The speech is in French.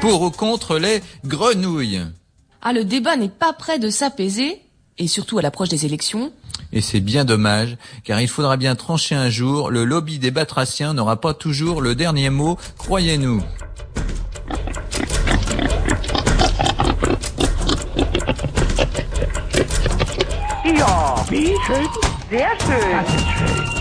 pour ou contre les grenouilles. Ah, le débat n'est pas près de s'apaiser, et surtout à l'approche des élections. Et c'est bien dommage, car il faudra bien trancher un jour, le lobby des batraciens n'aura pas toujours le dernier mot, croyez-nous. Ja, wie schön, sehr schön. Das ist schön.